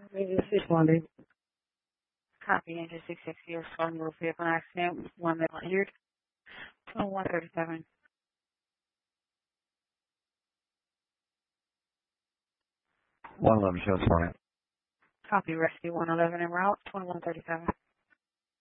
This is Wendy. Copy, engine 660 or storm roof vehicle accident, 1 male injured, 137. 111 shows for it. Copy, rescue 111 en route, 2137.